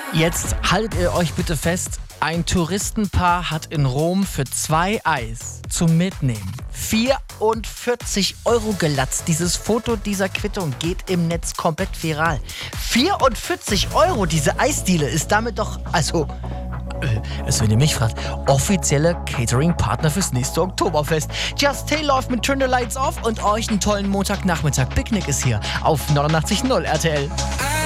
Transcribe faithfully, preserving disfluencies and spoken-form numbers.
Jetzt haltet ihr euch bitte fest. Ein Touristenpaar hat in Rom für zwei Eis zum Mitnehmen vierundvierzig Euro gelatzt. Dieses Foto dieser Quittung geht im Netz komplett viral. vierundvierzig Euro, diese Eisdiele ist damit doch, also, äh, also wenn ihr mich fragt, offizielle Catering-Partner fürs nächste Oktoberfest. Just Tay läuft mit Turn the Lights Off und euch einen tollen Montagnachmittag. Picknick ist hier auf neunundachtzig Komma null R T L.